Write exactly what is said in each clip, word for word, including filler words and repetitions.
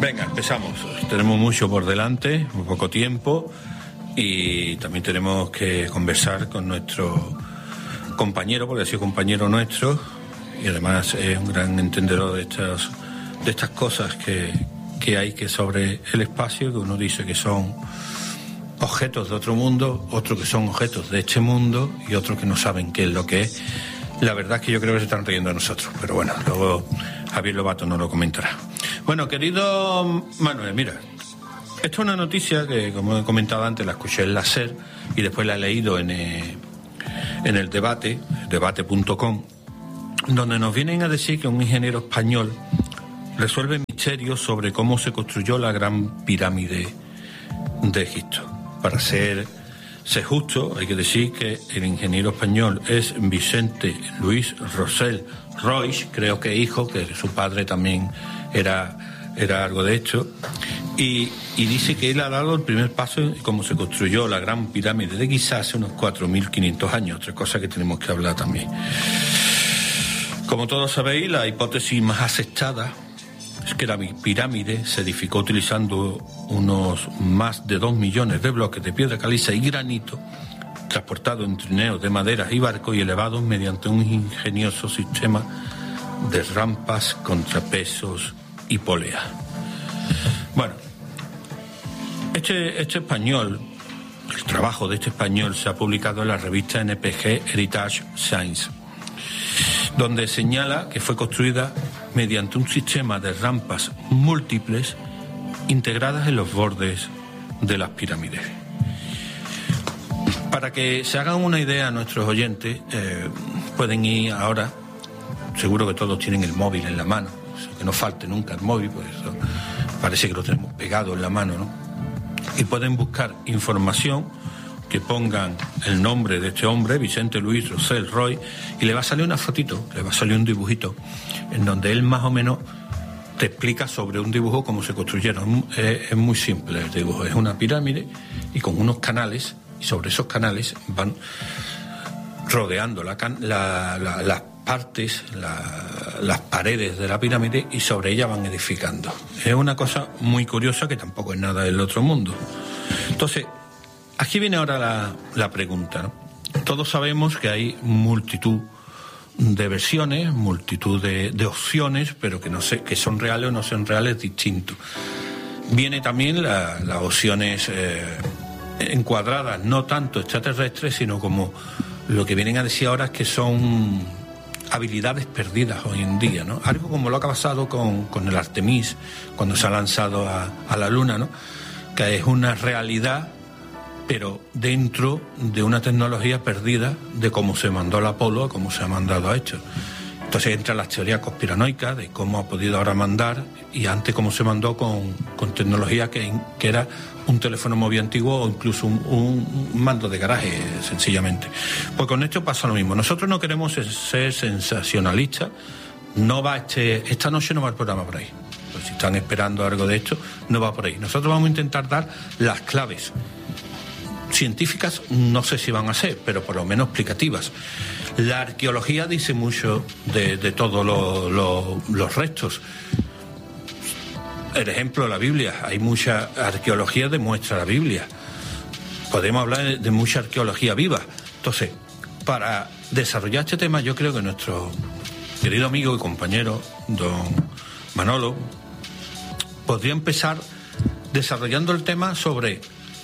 Venga, empezamos. Tenemos mucho por delante, muy poco tiempo, y también tenemos que conversar con nuestro compañero, porque ha sido compañero nuestro, y además es un gran entendedor de estas, de estas cosas que, que hay que sobre el espacio, que uno dice que son objetos de otro mundo, otros que son objetos de este mundo, y otros que no saben qué es lo que es. La verdad es que yo creo que se están riendo de nosotros, pero bueno, luego Javier Lobato nos lo comentará. Bueno, querido Manuel, mira, esta es una noticia que, como he comentado antes, la escuché en la SER y después la he leído en el, en el debate, debate punto com, donde nos vienen a decir que un ingeniero español resuelve misterios sobre cómo se construyó la gran pirámide de Egipto. Para ser, ser justo, hay que decir que el ingeniero español es Vicente Luis Rosell Roig, creo que hijo, que su padre también era, era algo de esto, y, y dice que él ha dado el primer paso en cómo se construyó la gran pirámide de Giza hace unos cuatro mil quinientos años, otra cosa que tenemos que hablar también. Como todos sabéis, la hipótesis más aceptada es que la pirámide se edificó utilizando unos más de dos millones de bloques de piedra caliza y granito, transportados en trineos de madera y barcos y elevados mediante un ingenioso sistema de rampas, contrapesos y poleas. Bueno, este, este español, el trabajo de este español se ha publicado en la revista N P G Heritage Science, donde señala que fue construida mediante un sistema de rampas múltiples integradas en los bordes de las pirámides. Para que se hagan una idea nuestros oyentes, eh, pueden ir ahora, seguro que todos tienen el móvil en la mano, que no falte nunca el móvil, pues eso parece que lo tenemos pegado en la mano, ¿no? Y pueden buscar información, que pongan el nombre de este hombre, Vicente Luis Rosell Roig, y le va a salir una fotito, le va a salir un dibujito, en donde él más o menos te explica sobre un dibujo cómo se construyeron. Es, es muy simple el dibujo, es una pirámide y con unos canales, y sobre esos canales van rodeando la, la, la, las partes, la, las paredes de la pirámide, y sobre ella van edificando. Es una cosa muy curiosa que tampoco es nada del otro mundo. Entonces, aquí viene ahora la, la pregunta, ¿no? Todos sabemos que hay multitud de versiones, multitud de, de opciones, pero que no sé, que son reales o no son reales, distintos. Viene también la, las opciones eh, encuadradas, no tanto extraterrestres, sino como lo que vienen a decir ahora es que son habilidades perdidas hoy en día, ¿no? Algo como lo que ha pasado con, con el Artemis, cuando se ha lanzado a, a la Luna, ¿no? Que es una realidad, pero dentro de una tecnología perdida de cómo se mandó el Apolo a cómo se ha mandado a esto. Entonces entran las teorías conspiranoicas de cómo ha podido ahora mandar, y antes cómo se mandó con, con tecnología que, que era un teléfono móvil antiguo o incluso un, un, un mando de garaje, sencillamente. Pues con esto pasa lo mismo. Nosotros no queremos ser sensacionalistas. No va este, esta noche no va el programa por ahí. Pues si están esperando algo de esto, no va por ahí. Nosotros vamos a intentar dar las claves científicas, no sé si van a ser, pero por lo menos explicativas. La arqueología dice mucho de, de todos lo, lo, los restos. El ejemplo de la Biblia, hay mucha arqueología, demuestra la Biblia. Podemos hablar de, de mucha arqueología viva. Entonces, para desarrollar este tema, yo creo que nuestro querido amigo y compañero, don Manolo, podría empezar desarrollando el tema sobre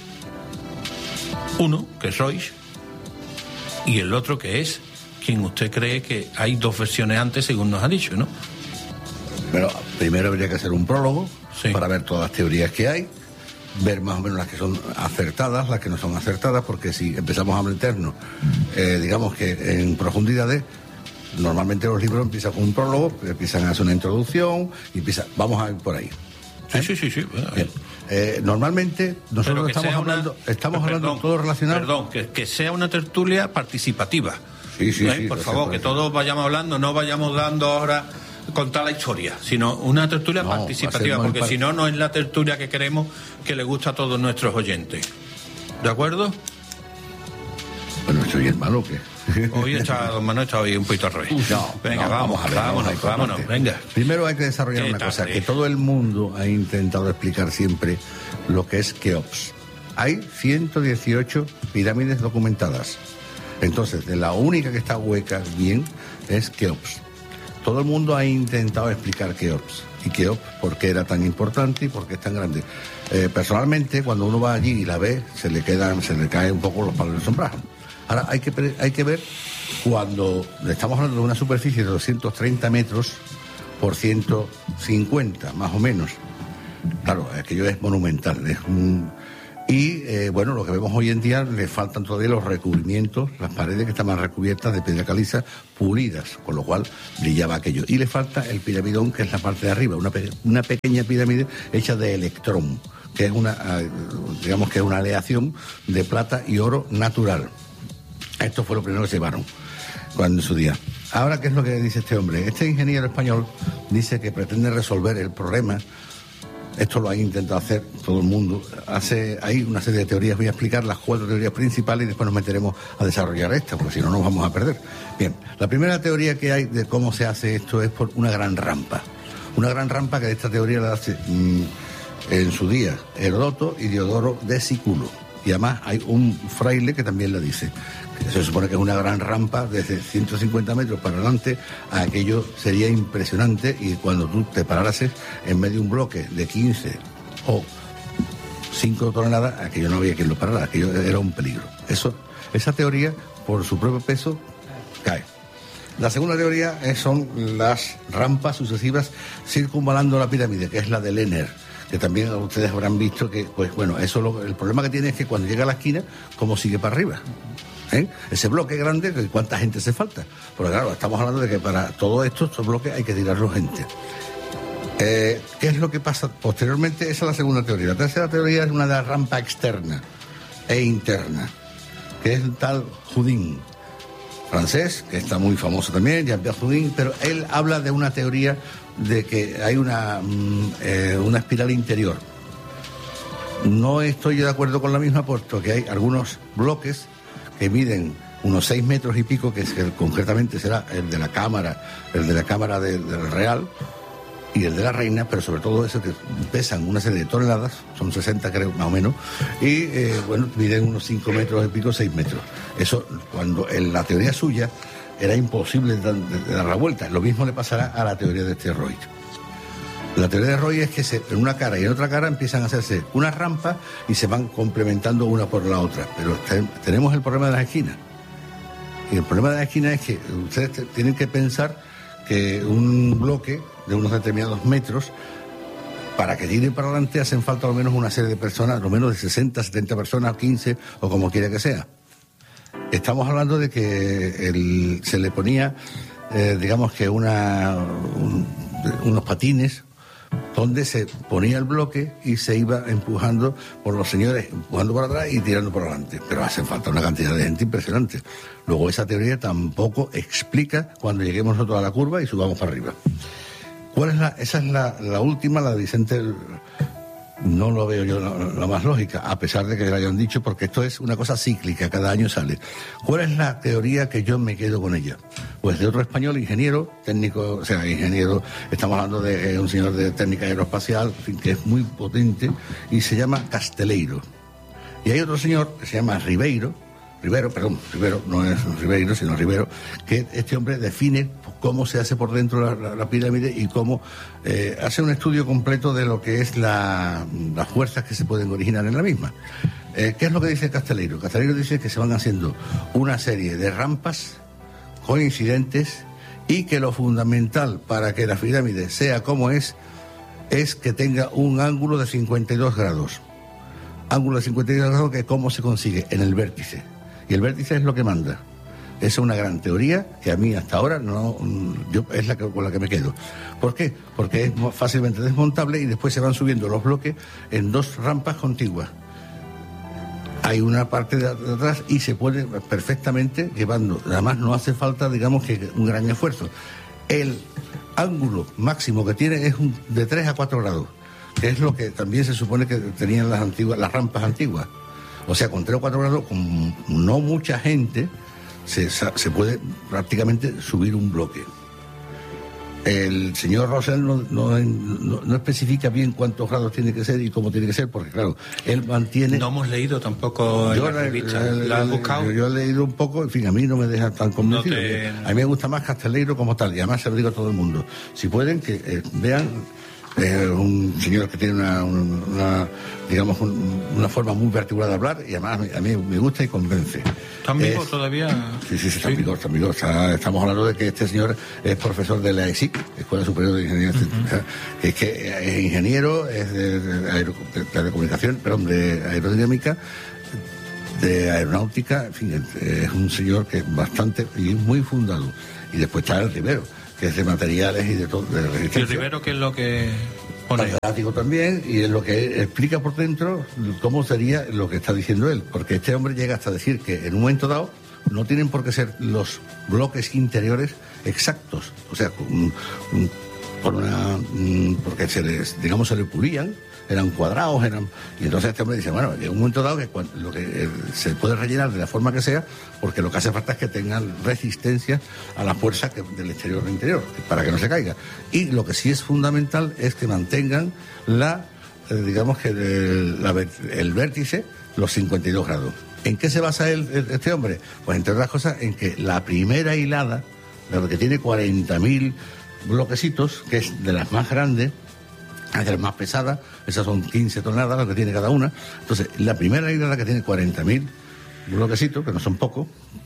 uno, que es Roig, y el otro que es quien usted cree que hay dos versiones antes, según nos ha dicho, ¿no? Bueno, primero habría que hacer un prólogo, sí, para ver todas las teorías que hay, ver más o menos las que son acertadas, las que no son acertadas, porque si empezamos a meternos, eh, digamos que en profundidades, normalmente los libros empiezan con un prólogo, empiezan a hacer una introducción, y empiezan, vamos a ir por ahí. ¿Eh? Sí, sí, sí, sí. Bien. Eh, normalmente nosotros estamos hablando, una... estamos perdón, hablando todo relacionado. Perdón, que, que sea una tertulia participativa. Sí, sí, ¿Eh? sí. Por favor, que todos vayamos hablando, no vayamos dando ahora contar la historia, sino una tertulia no, participativa, porque par... si no, no es la tertulia que queremos, que le gusta a todos nuestros oyentes. ¿De acuerdo? Bueno, ¿Soy el malo que? Hoy está, don Manuel está hoy un poquito al revés. No, venga, no, vamos, vamos a ver, vámonos, vamos a vámonos, parte. venga. Primero hay que desarrollar Qué una cosa, tarde. que todo el mundo ha intentado explicar siempre lo que es Keops. Hay ciento dieciocho pirámides documentadas. Entonces, de la única que está hueca bien es Keops. Todo el mundo ha intentado explicar Keops. Y Keops, por qué era tan importante y por qué es tan grande. Eh, personalmente, cuando uno va allí y la ve, se le quedan, se le caen un poco los palos del sombrajo. Ahora, hay que, pre- hay que ver cuando estamos hablando de una superficie de doscientos treinta metros por ciento cincuenta, más o menos. Claro, aquello es monumental. Es un... Y, eh, bueno, lo que vemos hoy en día, le faltan todavía los recubrimientos, las paredes que estaban recubiertas de piedra caliza pulidas, con lo cual brillaba aquello. Y le falta el piramidón, que es la parte de arriba, una, pe- una pequeña pirámide hecha de electrón, que es una, eh, digamos que es una aleación de plata y oro natural. Esto fue lo primero que se llevaron cuando en su día. Ahora, ¿qué es lo que dice este hombre? Este ingeniero español dice que pretende resolver el problema. Esto lo ha intentado hacer todo el mundo. Hace, hay una serie de teorías, voy a explicar las cuatro teorías principales y después nos meteremos a desarrollar esta, porque si no nos vamos a perder. Bien, la primera teoría que hay de cómo se hace esto es por una gran rampa. Una gran rampa que de esta teoría la hace mmm, en su día Heródoto y Diodoro de Siculo. Y además hay un fraile que también la dice. Se supone que es una gran rampa desde ciento cincuenta metros para adelante. Aquello sería impresionante y cuando tú te pararas en medio de un bloque de quince o cinco toneladas, aquello no había quien lo parara, aquello era un peligro. Eso, esa teoría, por su propio peso, cae. La segunda teoría es, son las rampas sucesivas circunvalando la pirámide, que es la de Lehner, que también ustedes habrán visto que, pues bueno, eso lo, el problema que tiene es que cuando llega a la esquina, ¿cómo sigue para arriba? ¿Eh? Ese bloque grande, ¿cuánta gente hace falta? Porque claro, estamos hablando de que para todo esto, estos bloques hay que tirarlo gente. Eh, ¿Qué es lo que pasa posteriormente? Esa es la segunda teoría. La tercera teoría es una de la rampa externa e interna, que es el tal Houdin, francés, que está muy famoso también, Jean-Pierre Houdin, pero él habla de una teoría de que hay una, mm, eh, una espiral interior. No estoy de acuerdo con la misma, puesto que hay algunos bloques que miden unos seis metros y pico, que, es, que concretamente será el de la cámara, el de la cámara de, del Real y el de la Reina, pero sobre todo eso que pesan una serie de toneladas, son sesenta creo más o menos, y eh, bueno, miden unos cinco metros y pico, seis metros. Eso, cuando en la teoría suya era imposible de, de, de dar la vuelta. Lo mismo le pasará a la teoría de este Roy. La teoría de Roy es que se, en una cara y en otra cara empiezan a hacerse unas rampas y se van complementando una por la otra. Pero te, tenemos el problema de las esquinas. Y el problema de las esquinas es que ustedes te, tienen que pensar que un bloque de unos determinados metros, para que tire para adelante, hacen falta al menos una serie de personas, al menos de sesenta, setenta personas, quince o como quiera que sea. Estamos hablando de que el, se le ponía, eh, digamos que una, un, unos patines, donde se ponía el bloque y se iba empujando por los señores, empujando por atrás y tirando por adelante. Pero hace falta una cantidad de gente impresionante. Luego esa teoría tampoco explica cuando lleguemos nosotros a la curva y subamos para arriba. ¿Cuál es la? Esa es la, la última, la de Vicente. No lo veo yo la, la más lógica, a pesar de que lo hayan dicho, porque esto es una cosa cíclica, cada año sale. ¿Cuál es la teoría que yo me quedo con ella? Pues de otro español, ingeniero, técnico, o sea, ingeniero, estamos hablando de eh, un señor de técnica aeroespacial, en fin, que es muy potente, y se llama Casteleiro. Y hay otro señor que se llama Ribeiro, Rivero, perdón, Rivero, no es Ribeiro, sino Rivero, que este hombre define cómo se hace por dentro la, la, la pirámide y cómo eh, hace un estudio completo de lo que es la, las fuerzas que se pueden originar en la misma. Eh, ¿Qué es lo que dice Casteleiro? Casteleiro dice que se van haciendo una serie de rampas coincidentes y que lo fundamental para que la pirámide sea como es, es que tenga un ángulo de cincuenta y dos grados. Ángulo de cincuenta y dos grados, que cómo se consigue en el vértice. Y el vértice es lo que manda. Esa es una gran teoría que a mí hasta ahora no, yo, es la que, con la que me quedo. ¿Por qué? Porque es fácilmente desmontable y después se van subiendo los bloques en dos rampas contiguas. Hay una parte de atrás y se puede perfectamente llevando. Además no hace falta, digamos, que un gran esfuerzo. El ángulo máximo que tiene es un, de tres a cuatro grados, que es lo que también se supone que tenían las antiguas, las rampas antiguas. O sea, con tres o cuatro grados, con no mucha gente, se, se puede prácticamente subir un bloque. El señor Rosell no, no, no, no especifica bien cuántos grados tiene que ser y cómo tiene que ser, porque claro, él mantiene... No hemos leído tampoco en la revista. ¿La has buscado? Yo, yo he leído un poco, en fin, a mí no me deja tan convencido. No te... A mí me gusta más Casteleiro como tal, y además se lo digo a todo el mundo. Si pueden, que eh, vean... Eh, un señor que tiene una, una digamos, un, una forma muy particular de hablar y además a mí me gusta y convence. ¿Está en vigor todavía? Sí, sí, sí, está en vigor, está en vigor. Está, estamos hablando de que este señor es profesor de la E S I C, Escuela Superior de Ingeniería. Uh-huh. Es que es ingeniero, es de, de, aero, de telecomunicación, perdón, de aerodinámica, de aeronáutica, en fin, es un señor que es bastante y muy fundado. Y después está el Rivero, que es de materiales y de todo. De ¿Y el Rivero qué es lo que pone? Catedrático también, y es lo que explica por dentro cómo sería lo que está diciendo él, porque este hombre llega hasta decir que en un momento dado no tienen por qué ser los bloques interiores exactos, o sea, por una, porque se les, digamos, se le pulían, eran cuadrados, eran, y entonces este hombre dice, bueno, en un momento dado que lo que eh, se puede rellenar de la forma que sea, porque lo que hace falta es que tengan resistencia a la fuerza que, del exterior al interior, para que no se caiga. Y lo que sí es fundamental es que mantengan la, eh, digamos que el, la, el vértice, los cincuenta y dos grados. ¿En qué se basa el, el, este hombre? Pues entre otras cosas en que la primera hilada, la que tiene cuarenta mil bloquecitos, que es de las más grandes, es de las más pesadas, esas son quince toneladas lo que tiene cada una. Entonces, la primera hilada, que tiene cuarenta mil bloquecitos, que no son pocos,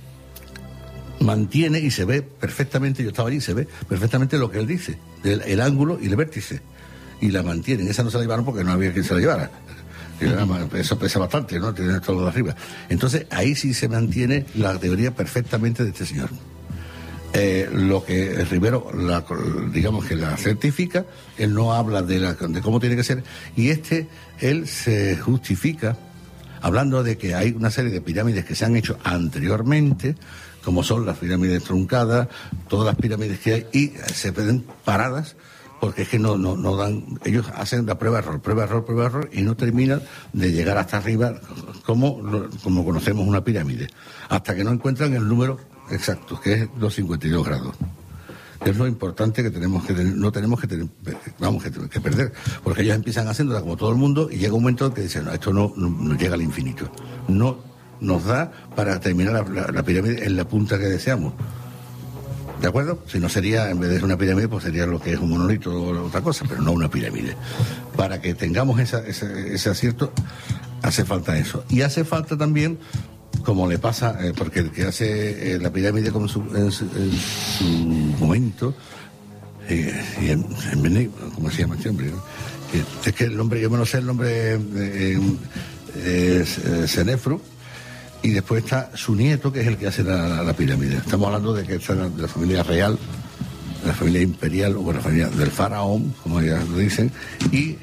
mantiene y se ve perfectamente, yo estaba allí, se ve perfectamente lo que él dice, el, el ángulo y el vértice, y la mantienen. Esa no se la llevaron porque no había quien se la llevara. Eso pesa bastante, ¿no? Tiene todo lo de arriba. Entonces, ahí sí se mantiene la teoría perfectamente de este señor. Eh, lo que el Rivero, la, digamos que la certifica, él no habla de, la, de cómo tiene que ser, y este, él se justifica hablando de que hay una serie de pirámides que se han hecho anteriormente, como son las pirámides truncadas, todas las pirámides que hay, y se ven paradas, porque es que no, no, no dan, ellos hacen la prueba error, prueba error, prueba error, y no terminan de llegar hasta arriba como, como conocemos una pirámide, hasta que no encuentran el número exacto, que es los cincuenta y dos grados. Es lo importante que tenemos que tener, no tenemos que tener, vamos, que, que perder, porque ellos empiezan haciéndola como todo el mundo y llega un momento que dicen, no, esto no, no, no llega al infinito, no nos da para terminar la, la, la pirámide en la punta que deseamos. ¿De acuerdo? Si no sería, en vez de ser una pirámide, pues sería lo que es un monolito o otra cosa, pero no una pirámide. Para que tengamos esa, ese, ese acierto, hace falta eso. Y hace falta también, como le pasa, eh, porque el que hace eh, la pirámide con su, en, su, en su momento, eh, y en, en Bené, ¿cómo se llama este hombre? ¿No? Es que el nombre, yo me lo sé el nombre, eh, eh, Senefru, y después está su nieto, que es el que hace la, la, la pirámide. Estamos hablando de que está de la familia real, de la familia imperial, o la familia del faraón, como ya lo dicen, y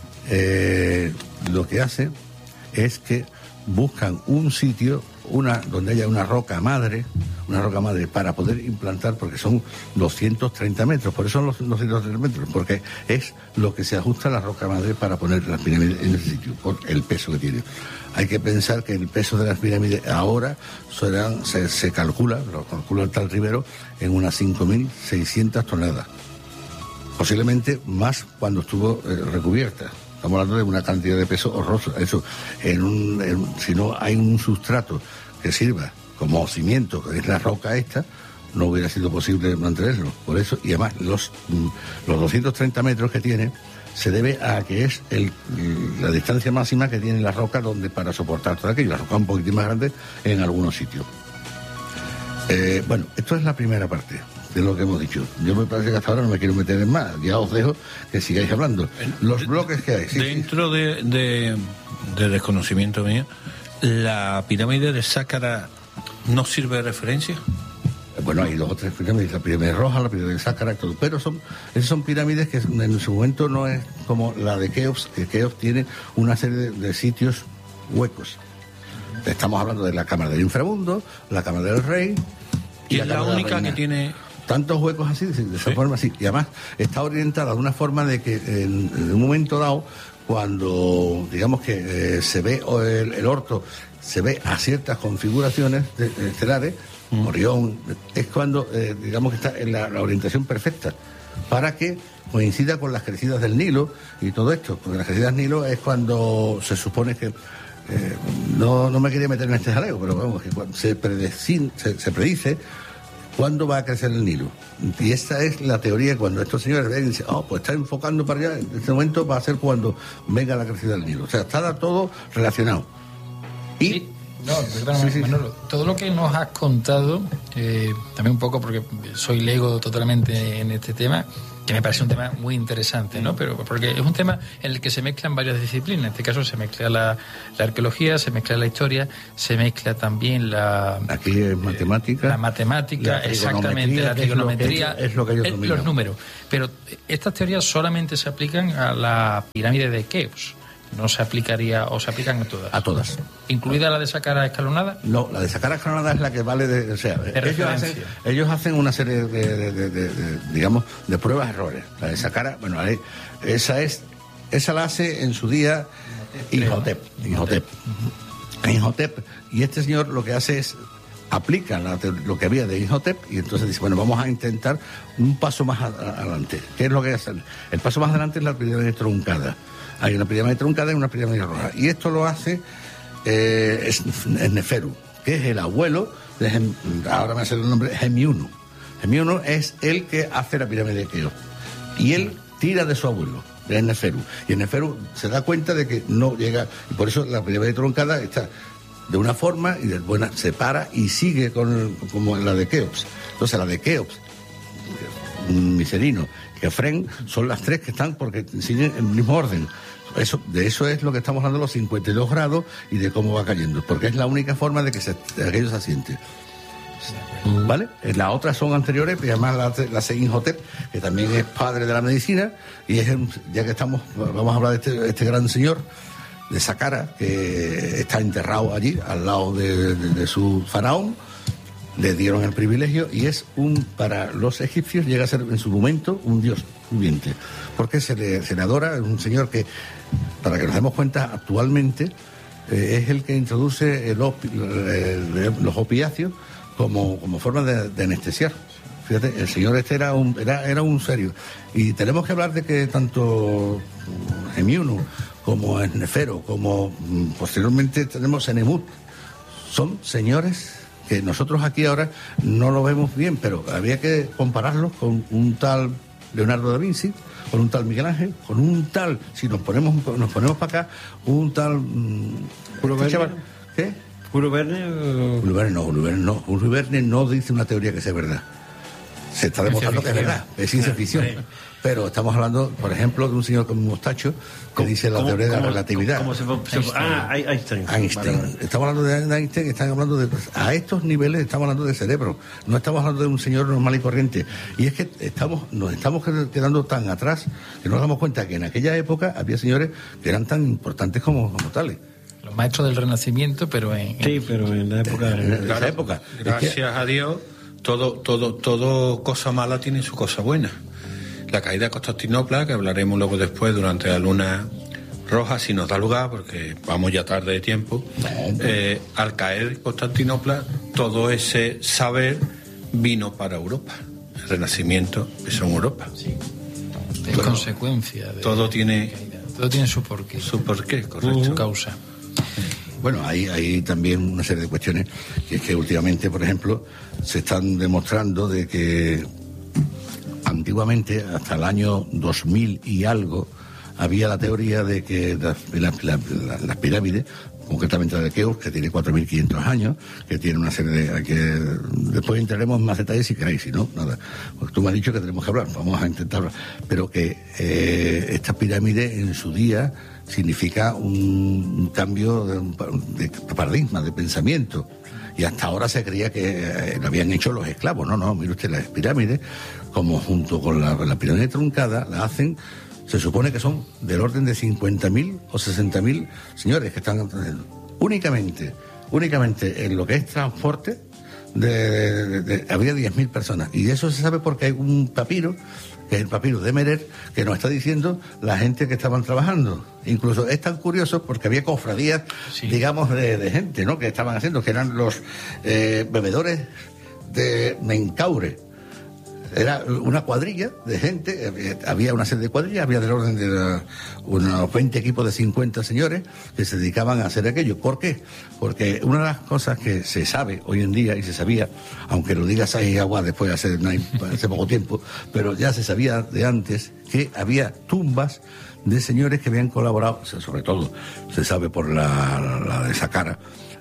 eh, lo que hace es que buscan un sitio, una donde haya una roca madre, una roca madre para poder implantar, porque son doscientos treinta metros, por eso son los doscientos treinta metros, porque es lo que se ajusta a la roca madre para poner las pirámides en ese sitio, por el peso que tiene. Hay que pensar que el peso de las pirámides ahora serán, se, se calcula, lo calcula el tal Rivero, en unas cinco mil seiscientas toneladas. Posiblemente más cuando estuvo eh, recubierta. Estamos hablando de una cantidad de peso horroroso. Eso, en un, en, si no hay un sustrato que sirva como cimiento, que es la roca esta, no hubiera sido posible mantenerlo. Por eso, y además los, los doscientos treinta metros que tiene se debe a que es el, la distancia máxima que tiene la roca donde para soportar todo aquello. La roca un poquitín más grande en algunos sitios. Eh, bueno, esto es la primera parte de lo que hemos dicho. Yo me parece que hasta ahora no me quiero meter en más. Ya os dejo que sigáis hablando. Los bloques que hay. Sí, dentro sí. De, de, de desconocimiento mío, ¿la pirámide de Sácara no sirve de referencia? Bueno, hay dos o tres pirámides, la pirámide roja, la pirámide de Sácara, todo, pero son, esas son pirámides que en su momento no es como la de Keops, que Keops tiene una serie de, de sitios huecos. Estamos hablando de la Cámara del Inframundo, la Cámara del Rey. Y, y es la, la única que tiene tantos huecos así, de esa ¿Sí? forma así. Y además está orientada de una forma de que en, en un momento dado, cuando digamos que eh, se ve el, el orto, se ve a ciertas configuraciones de, de estelares, mm. Orión, es cuando eh, digamos que está en la, la orientación perfecta para que coincida con las crecidas del Nilo y todo esto, porque las crecidas del Nilo es cuando se supone que eh, no, no me quería meter en este jaleo, pero vamos, que se, predecin, se, se predice cuándo va a crecer el Nilo. Y esta es la teoría. Cuando estos señores ven y dicen, oh, pues está enfocando para allá, en este momento va a ser cuando venga la crecida del Nilo. O sea, está todo relacionado. Y sí. No, sí, sí. Manolo, todo lo que nos has contado, eh, también un poco porque soy lego totalmente en este tema, que me parece un tema muy interesante, ¿no? Pero porque es un tema en el que se mezclan varias disciplinas. En este caso se mezcla la, la arqueología, se mezcla la historia, se mezcla también la... Aquí es matemática. Eh, la matemática, la exactamente, la trigonometría, es lo que, es lo que ellos dominan. Los números. Pero estas teorías solamente se aplican a la pirámide de Keops. ¿No se aplicaría o se aplican a todas? A todas. ¿Incluida la de Saqqara escalonada? No, la de Saqqara escalonada es la que vale de... O sea, de ellos, hacen, ellos hacen una serie de, de, de, de, de, digamos, de pruebas errores. La de Saqqara, bueno, esa es... Esa la hace en su día Imhotep. Imhotep. Imhotep. Y este señor lo que hace es... aplica la, lo que había de Imhotep y entonces dice, bueno, vamos a intentar un paso más a, a, adelante. ¿Qué es lo que hacen? El paso más adelante es la pirámide truncada. Hay una pirámide truncada y una pirámide roja. Y esto lo hace eh, es, es Neferu, que es el abuelo de Gem, ahora me hace el nombre, Gemiuno. Gemiuno es el que hace la pirámide de Keops. Y él tira de su abuelo, de Neferu. Y Neferu se da cuenta de que no llega, y por eso la pirámide truncada está de una forma y después se para y sigue con como la de Keops. Entonces la de Keops, Micerino, Kefren, son las tres que están porque siguen en el mismo orden. Eso, de eso es lo que estamos hablando, los cincuenta y dos grados y de cómo va cayendo, porque es la única forma de que se, de aquello se asiente. ¿Vale? Las otras son anteriores, además la, la Imhotep, que también es padre de la medicina, y es ya que estamos, vamos a hablar de este, este gran señor de Saqqara, que está enterrado allí, al lado de, de, de su faraón. Le dieron el privilegio y es un, para los egipcios llega a ser en su momento un dios viviente, porque se le, se le adora, es un señor que, para que nos demos cuenta, actualmente eh, es el que introduce el opi, el, los opiáceos como, como forma de, de anestesiar. Fíjate, el señor este era un, era, era un serio. Y tenemos que hablar de que tanto Gemiuno como Nefero, como posteriormente tenemos Enemut, son señores que nosotros aquí ahora no lo vemos bien, pero había que compararlos con un tal Leonardo da Vinci, con un tal Miguel Ángel, con un tal, si nos ponemos nos ponemos para acá, un tal... ¿Puro Verne? ¿Qué? ¿Puro Verne? O... Julio Verne no, Julio Verne no. Julio Verne no dice una teoría que sea verdad. Se está demostrando que es verdad, es ciencia ficción. Sí. Pero estamos hablando, por ejemplo, de un señor como un mostacho que dice la teoría de la relatividad. ¿Cómo se, se, Einstein. Ah, Einstein. Einstein. Vale, vale. Estamos hablando de Einstein, están hablando de... A estos niveles estamos hablando de cerebro, no estamos hablando de un señor normal y corriente. Y es que estamos nos estamos quedando tan atrás que nos damos cuenta que en aquella época había señores que eran tan importantes como, como tales. Los maestros del Renacimiento, pero en... Sí, pero en la época... En, en, en esa época. Gracias es que... a Dios, todo, todo, todo cosa mala tiene su cosa buena. La caída de Constantinopla, que hablaremos luego después durante la luna roja, si nos da lugar, porque vamos ya tarde de tiempo, eh, al caer Constantinopla, todo ese saber vino para Europa. El Renacimiento es en Europa. Sí. Es bueno, consecuencia de todo tiene todo tiene su porqué. Su porqué, correcto. Su causa. Bueno, hay, hay también una serie de cuestiones, que es que últimamente, por ejemplo, se están demostrando de que antiguamente, hasta el año dos mil y algo, había la teoría de que las la, la, la, la pirámides, concretamente la de Keops, que tiene cuatro mil quinientos años, que tiene una serie de... que después entraremos en más detalles si queréis, si no, nada. Porque tú me has dicho que tenemos que hablar, vamos a intentar hablar. Pero que eh, esta pirámide en su día significa un, un cambio de, de paradigma, de pensamiento. Y hasta ahora se creía que eh, lo habían hecho los esclavos. No, no, mire usted, las pirámides, como junto con la, la pirámide truncada, la hacen, se supone que son del orden de cincuenta mil o sesenta mil señores que están únicamente, únicamente en lo que es transporte, de, de, de, de, había diez mil personas. Y de eso se sabe porque hay un papiro que es el papiro de Merer, que nos está diciendo la gente que estaban trabajando. Incluso es tan curioso porque había cofradías, sí. digamos, de, de gente, ¿no?, que estaban haciendo, que eran los eh, bebedores de Mencaure. Era una cuadrilla de gente, había una serie de cuadrillas, había del orden de la, unos veinte equipos de cincuenta señores que se dedicaban a hacer aquello. ¿Por qué? Porque una de las cosas que se sabe hoy en día, y se sabía, aunque lo diga Sáenz y Agua después de hace, hace poco tiempo, pero ya se sabía de antes que había tumbas de señores que habían colaborado, sobre todo se sabe por la, la de esa cara,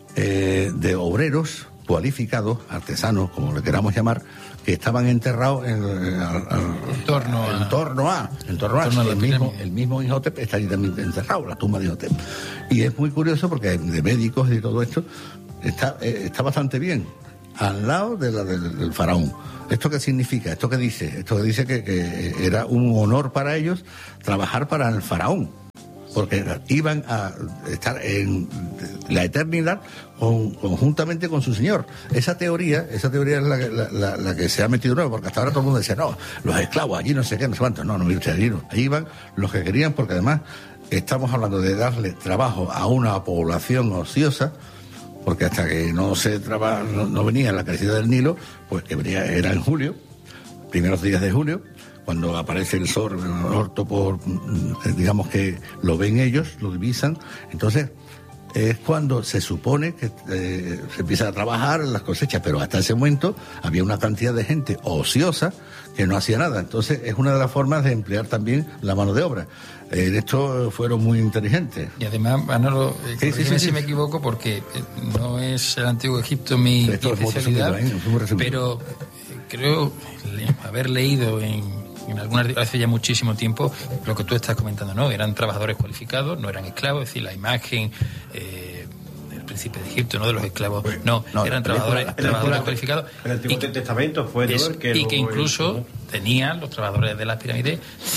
eh, de obreros cualificados, artesanos, como le queramos llamar, que estaban enterrados en, en, en, en torno a... En torno a, en torno a, en torno a el, mismo, el mismo Imhotep está ahí también enterrado, la tumba de Imhotep. Y es muy curioso porque de médicos y todo esto está, eh, está bastante bien, al lado de la, del, del faraón. ¿Esto qué significa? ¿Esto qué dice? Esto que dice que, que era un honor para ellos trabajar para el faraón, porque iban a estar en la eternidad con, conjuntamente con su señor. Esa teoría, esa teoría es la, la, la, la que se ha metido nuevo, porque hasta ahora todo el mundo decía, no, los esclavos, allí no sé qué, no sé cuánto. No, no, mire usted, allí no. Allí iban los que querían, porque además estamos hablando de darle trabajo a una población ociosa, porque hasta que no se traba, no, no venía la crecida del Nilo, pues que venía, era en julio, primeros días de julio, cuando aparece el sol, el orto, por, digamos que lo ven ellos, lo divisan, entonces es cuando se supone que eh, se empieza a trabajar en las cosechas, pero hasta ese momento había una cantidad de gente ociosa que no hacía nada. Entonces es una de las formas de emplear también la mano de obra. En esto fueron muy inteligentes. Y además, Manolo, eh, sí, sí, sí, si sí. me equivoco, porque no es el Antiguo Egipto mi, mi especialidad, resumido, ¿eh? Pero creo haber leído en en algunas, hace ya muchísimo tiempo, lo que tú estás comentando, ¿no? Eran trabajadores cualificados, no eran esclavos, es decir, la imagen eh, del príncipe de Egipto, no de los esclavos, no, no eran trabajadores, película, trabajadores la, cualificados. El Antiguo Testamento fue es, el que y que incluso hizo, ¿no? tenían los trabajadores de las pirámides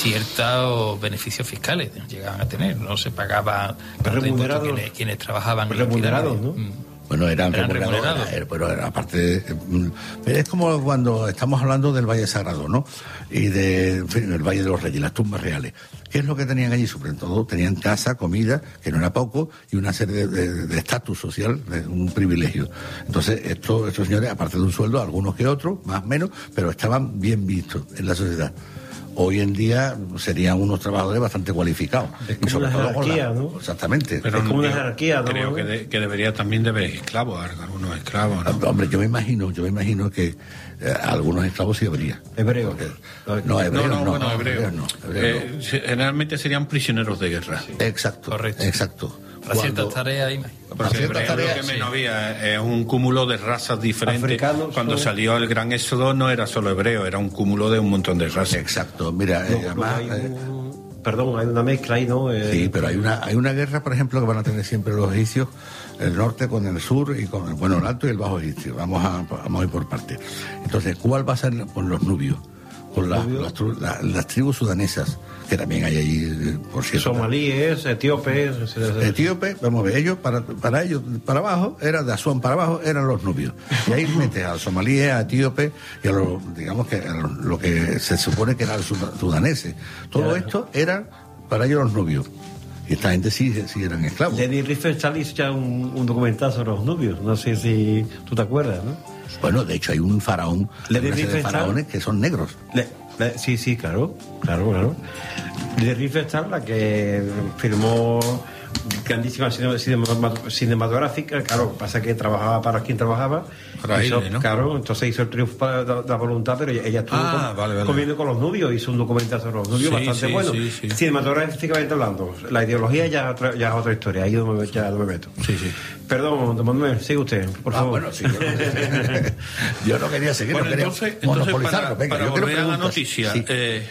ciertos beneficios fiscales, llegaban a tener, no se pagaba remunerados, quienes, quienes trabajaban en remunerados, las pirámides. ¿no? Bueno, eran, eran remunerados, remunerados. Pero aparte, de, pero es como cuando estamos hablando del Valle Sagrado, ¿no? Y de, en fin, el Valle de los Reyes, las tumbas reales. ¿Qué es lo que tenían allí? Sobre todo tenían casa, comida, que no era poco, y una serie de estatus social, de un privilegio. Entonces, estos, estos señores, aparte de un sueldo, algunos que otros, más o menos, pero estaban bien vistos en la sociedad. Hoy en día serían unos trabajadores bastante cualificados. Es como una jerarquía, ¿no? Exactamente. Pero es como una jerarquía, ¿no? Creo que, de, que debería también de haber esclavos, algunos esclavos, ¿no? Hombre, yo me imagino, yo me imagino que eh, algunos esclavos sí habría. Hebreos. No, hebreos no, no, no. Bueno, hebreos no. Hebreos no. Eh, generalmente serían prisioneros de guerra. Sí. Exacto. Correcto. Exacto. Para ciertas tareas ahí. Porque hebreo lo que menos sí. había es un cúmulo de razas diferentes. Africanos, Cuando ¿no? salió el gran éxodo no era solo hebreo, era un cúmulo de un montón de razas. Exacto, mira, no, eh, además, hay un, perdón, hay una mezcla ahí, ¿no? Eh, sí, pero hay una hay una guerra, por ejemplo, que van a tener siempre los egipcios, el norte con el sur y con el, bueno, el alto y el bajo egipcio. Vamos a vamos a ir por partes. Entonces, ¿cuál va a ser con los nubios? Con las, las, las, las tribus sudanesas, que también hay allí, por cierto. Somalíes, etíopes. Etíopes, vamos a ver, ellos, para, para ellos, para abajo, era de Asuán para abajo, eran los nubios. Y ahí metes a somalíes, a etíopes, y a lo, digamos que a lo, lo que se supone que eran los sudaneses. Todo ya, esto era para ellos los nubios. Y esta gente sí, sí eran esclavos. Leni Riefenstahl hizo ya un, un documental sobre los nubios, no sé si tú te acuerdas, ¿no? Bueno, de hecho hay un faraón, una serie de faraones que son negros. Le, le, sí, sí, claro, claro, claro. De Riefenstahl, la que firmó grandísima cinematográfica, claro, pasa que trabajaba para quien trabajaba, para hizo, él, ¿no? Claro, entonces hizo el triunfo de la voluntad, pero ella estuvo ah, con, vale, vale. comiendo con los nubios, hizo un documental sobre los nubios sí, bastante sí, bueno. Sí, sí. Cinematográficamente hablando, la ideología ya, otra, ya es otra historia, ahí no me, ya no me meto. Sí, sí. Perdón, don Manuel, sigue usted, por ah, favor. Bueno, sí, yo, no, yo no quería seguir, bueno, no quería entonces, entonces para, Venga, para yo volver quiero a la noticia, sí. eh,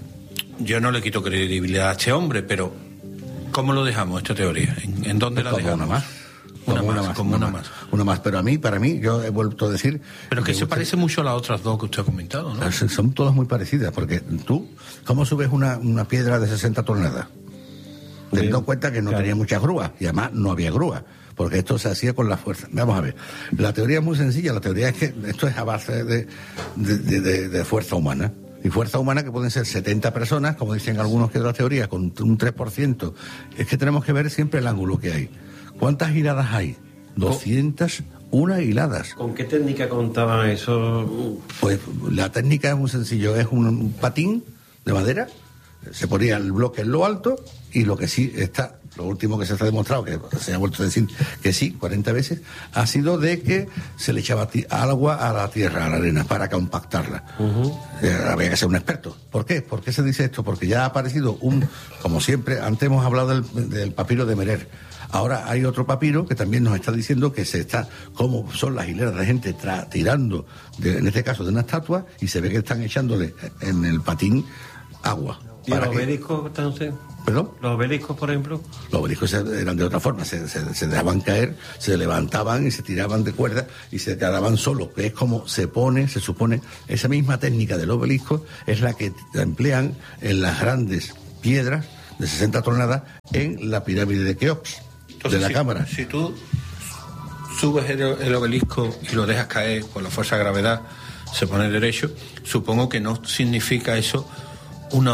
yo no le quito credibilidad a este hombre, pero ¿cómo lo dejamos, esta teoría? ¿En, en dónde la dejamos? Una más. Una, una más, más, como una, una más. más. Una más, pero a mí, para mí, yo he vuelto a decir... Pero que se usted... parece mucho a las otras dos que usted ha comentado, ¿no? Son todas muy parecidas, porque tú, ¿cómo subes una, una piedra de sesenta toneladas? Teniendo en cuenta que no claro. tenía muchas grúas, y además no había grúas, porque esto se hacía con la fuerza. Vamos a ver, la teoría es muy sencilla, la teoría es que esto es a base de, de, de, de, de fuerza humana. Y fuerza humana que pueden ser setenta personas, como dicen algunos que de las teorías, con un tres por ciento. Es que tenemos que ver siempre el ángulo que hay. ¿Cuántas hiladas hay? doscientas una hiladas. ¿Con qué técnica contaban eso? Pues la técnica es muy sencillo, es un, un patín de madera, se ponía el bloque en lo alto y lo que sí está, lo último que se ha demostrado, que se ha vuelto a decir que sí, cuarenta veces, ha sido de que se le echaba agua a la tierra, a la arena, para compactarla. Uh-huh. Eh, había que ser un experto. ¿Por qué? ¿Por qué se dice esto? Porque ya ha aparecido un, como siempre, antes hemos hablado del, del papiro de Merer. Ahora hay otro papiro que también nos está diciendo que se está, como son las hileras de gente tra- tirando, de, en este caso de una estatua, y se ve que están echándole en el patín agua. ¿Y los obeliscos están ustedes? ¿Perdón? ¿Los obeliscos, por ejemplo? Los obeliscos eran de otra forma, se, se, se dejaban caer, se levantaban y se tiraban de cuerda y se quedaban solos, que es como se pone, se supone, esa misma técnica del obelisco es la que emplean en las grandes piedras de sesenta toneladas en la pirámide de Keops. Entonces, de la si, cámara. Si tú subes el, el obelisco y lo dejas caer por la fuerza de gravedad, se pone derecho, supongo que no significa eso una,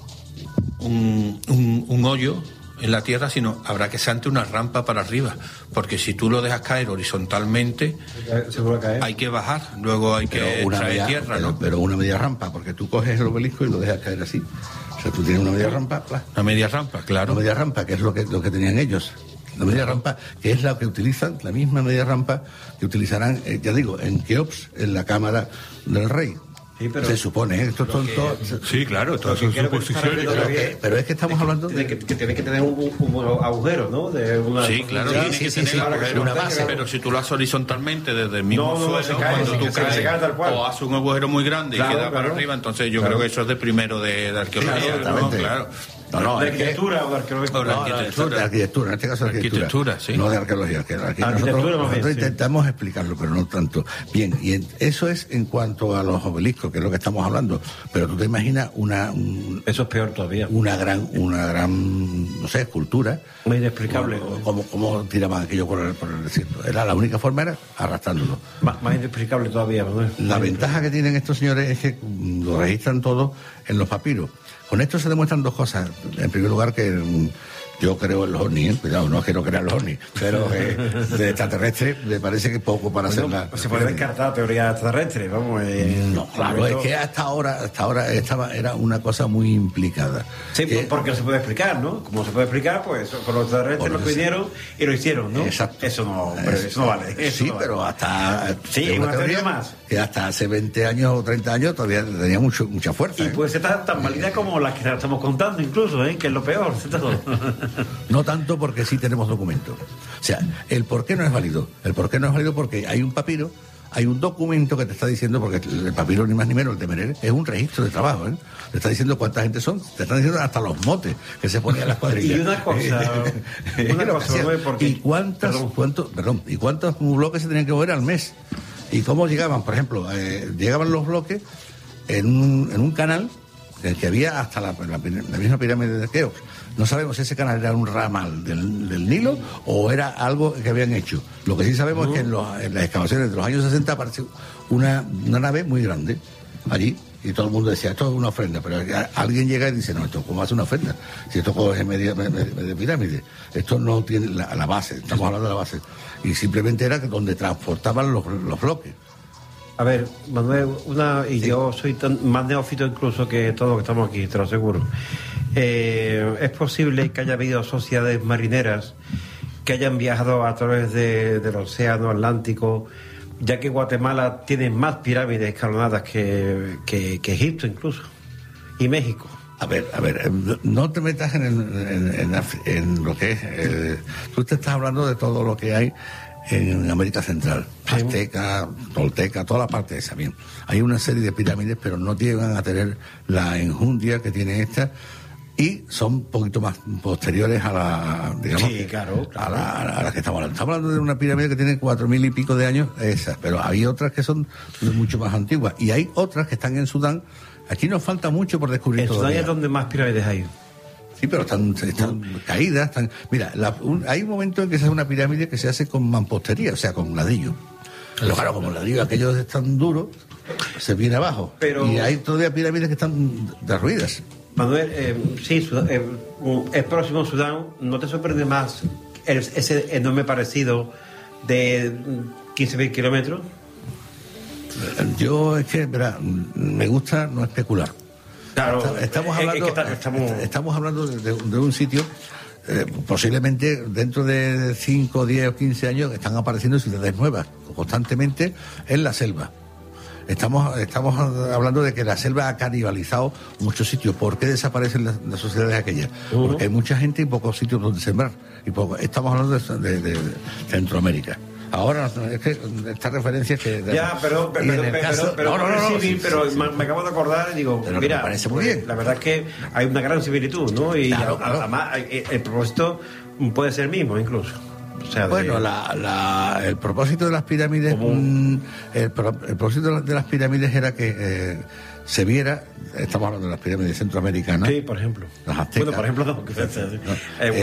un, un, un hoyo en la tierra, sino habrá que ser ante una rampa para arriba, porque si tú lo dejas caer horizontalmente, caer. hay que bajar, luego hay pero que una traer media, tierra, pero, ¿no? Pero una media rampa, porque tú coges el obelisco y lo dejas caer así. O sea, tú tienes una media rampa, ¡plá! Una media rampa, claro. Una media rampa, que es lo que, lo que tenían ellos. La media rampa, que es la que utilizan, la misma media rampa que utilizarán, eh, ya digo, en Keops, en la cámara del rey. Sí, pero se supone, ¿eh? Esto son todo. Sí, claro, todas son suposiciones. Pero, que, pero es que estamos hablando de que, que tiene que tener un, un, un agujero, ¿no? De una, sí, claro, sí, tiene sí, que sí, tener sí, agujero, una base. pero si tú lo haces horizontalmente desde el mismo no, no, suelo, se cae, cuando se tú cae, caes se cae tal cual. o haces un agujero muy grande claro, y queda claro. para arriba, entonces yo claro. creo que eso es de primero de, de arqueología, claro, ¿no? Claro. No, no, de es arquitectura que, o de arqueología. O de arquitectura. de arquitectura, en este caso de arquitectura. Arquitectura, sí. No de arqueología. Que aquí arquitectura nosotros más bien, nosotros sí. intentamos explicarlo, pero no tanto. Bien, y en, eso es en cuanto a los obeliscos, que es lo que estamos hablando. Pero tú te imaginas una... Un, eso es peor todavía. Una gran, una gran, no sé, escultura. Muy inexplicable. Como, como tiraban aquello por el, por el desierto. Era, la única forma era arrastrándolo. Más, más inexplicable todavía, Manuel. La ventaja que tienen estos señores es que lo registran todo en los papiros. Con esto se demuestran dos cosas. En primer lugar, que mm, yo creo en los ovnis, ¿eh? Cuidado, no es que no crea en los ovnis, pero eh, de extraterrestre me parece que poco para bueno, hacer la... se puede descartar teoría extraterrestre, vamos. Eh, no, claro, momento... es que hasta ahora, hasta ahora estaba, era una cosa muy implicada. Sí, que... porque no se puede explicar, ¿no? Como se puede explicar, pues con los extraterrestres lo vinieron y lo hicieron, ¿no? Exacto. Eso no, pero eso no vale. Eso sí, no vale. pero hasta... Sí, una, una teoría más. Que hasta hace veinte años o treinta años todavía tenía mucho, mucha fuerza. Y ¿eh? puede ser tan, tan válida como las que estamos contando incluso, ¿eh? Que es lo peor de todo. No tanto porque sí tenemos documentos. O sea, el por qué no es válido. El por qué no es válido porque hay un papiro, hay un documento que te está diciendo, porque el papiro ni más ni menos, el de Merer, es un registro de trabajo, ¿eh? Te está diciendo cuánta gente son, te están diciendo hasta los motes que se ponían las cuadrillas. Y una cosa, una cosa porque... ¿Y cuántas, perdón. cuántos, perdón, y cuántos bloques se tenían que mover al mes? ¿Y cómo llegaban? Por ejemplo, eh, llegaban los bloques en un, en un canal en el que había hasta la, la, la misma pirámide de Keops. No sabemos si ese canal era un ramal del, del Nilo o era algo que habían hecho. Lo que sí sabemos uh-huh. es que en, los, en las excavaciones de los años sesenta apareció una, una nave muy grande allí y todo el mundo decía, esto es una ofrenda, pero alguien llega y dice, no, esto cómo hace una ofrenda, si esto es media, media, media pirámide, esto no tiene la, la base, estamos hablando de la base, y simplemente era que donde transportaban los, los bloques. A ver, Manuel, una, y sí. yo soy tan, más neófito incluso que todos los que estamos aquí, te lo aseguro. Eh, es posible que haya habido sociedades marineras que hayan viajado a través de, del océano Atlántico, ya que Guatemala tiene más pirámides escalonadas que, que, que Egipto incluso, y México. A ver, a ver, no te metas en, el, en, en, en lo que es... Eh, tú te estás hablando de todo lo que hay en América Central, azteca, tolteca, toda la parte esa, bien. Hay una serie de pirámides, pero no llegan a tener la enjundia que tiene esta, y son un poquito más posteriores a la, digamos, sí, claro, claro. A, la, a la que estamos hablando. Estamos hablando de una pirámide que tiene cuatro mil y pico de años, esas, pero hay otras que son mucho más antiguas, y hay otras que están en Sudán. Aquí nos falta mucho por descubrir. En Sudán es donde más pirámides hay. Sí, pero están, están caídas. Están... Mira, la, un, hay un momento en que se hace una pirámide que se hace con mampostería, o sea, con ladrillo. Pero claro, como el ladrillo aquellos es tan duro, se viene abajo. Pero, y hay todavía pirámides que están derruidas. Manuel, eh, sí, Sudán, eh, el próximo Sudán, ¿no te sorprende más el, ese enorme parecido de quince mil kilómetros? Yo es que, verá, me gusta no especular. Claro, estamos es, hablando, es que está, estamos... estamos hablando de, de, de un sitio, eh, posiblemente dentro de cinco, diez o quince años están apareciendo ciudades nuevas, constantemente en la selva. Estamos, estamos hablando de que la selva ha canibalizado muchos sitios. ¿Por qué desaparecen las, las sociedades aquellas? Uh-huh. Porque hay mucha gente y pocos sitios donde sembrar. Y poco, estamos hablando de, de, de Centroamérica. Ahora, es que esta referencia es que... Ya, pero... pero, pero, pero, caso, pero, no, no, no, no, sí, pero sí, sí, me acabo de acordar y digo, mira, me parece muy bien. La verdad es que hay una gran similitud, ¿no? Y claro, claro. además el, el propósito puede ser el mismo, incluso. O sea, bueno, de... la, la, el propósito de las pirámides, mm, el, el propósito de las pirámides era que eh, se viera, estamos hablando de las pirámides centroamericanas. Sí, por ejemplo. Las aztecas. Bueno, por ejemplo, no. no. Eh,